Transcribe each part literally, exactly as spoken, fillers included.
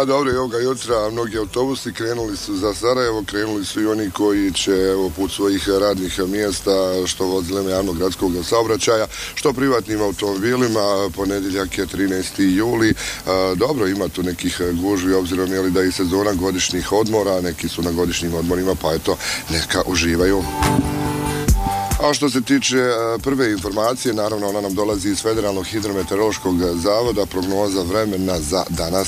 Pa dobro, i ovoga jutra mnogi autobusi krenuli su za Sarajevo, krenuli su i oni koji će evo, put svojih radnih mjesta, što vozilima javnog gradskog saobraćaja, što privatnim automobilima. Ponedjeljak je trinaesti juli. A, dobro, ima tu nekih gužvi, obzirom je li da je i sezona godišnjih odmora, neki su na godišnjim odmorima, pa eto, neka uživaju. A što se tiče prve informacije, naravno ona nam dolazi iz Federalnog hidrometeorološkog zavoda, prognoza vremena za danas.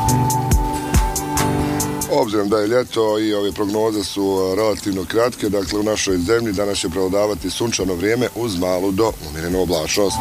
Obzirom da je ljeto i ove prognoze su relativno kratke, dakle u našoj zemlji danas će prevladavati sunčano vrijeme uz malu do umjerenu oblačnost.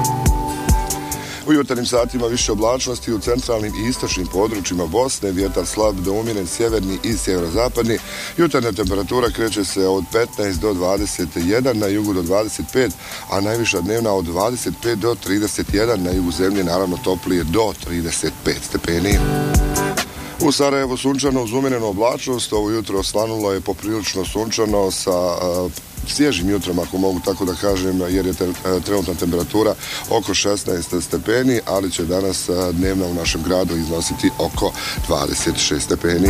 U jutarnjim satima više oblačnosti u centralnim i istočnim područjima Bosne, vjetar slab do umjeren sjeverni i sjeverozapadni. Jutarnja temperatura kreće se od petnaest do dvadeset jedan, na jugu do dvadeset pet, a najviša dnevna od dvadeset pet do trideset jedan, na jugu zemlje naravno toplije do trideset pet stepeni. U Sarajevu sunčano uz umjerenu oblačnost, ovo jutro osvanulo je poprilično sunčano sa uh, svježim jutrom, ako mogu tako da kažem, jer je te, trenutna temperatura oko šesnaest stepeni, ali će danas uh, dnevna u našem gradu iznositi oko dvadeset šest stepeni.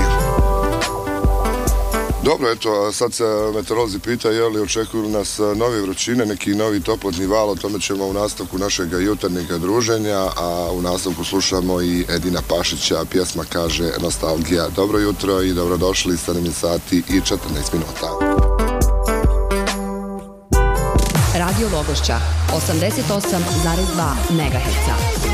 Dobro, eto, sad se meteorolozi pita je li očekuju nas nove vrućine, neki novi toplotni val, o tome ćemo u nastavku našeg jutarnjeg druženja, a u nastavku slušamo i Edina Pašića, pjesma kaže Nostalgija. Dobro jutro i dobrodošli, sedam sati i četrnaest minuta. Radio Logošća, osamdeset osam zarez dva megaherca.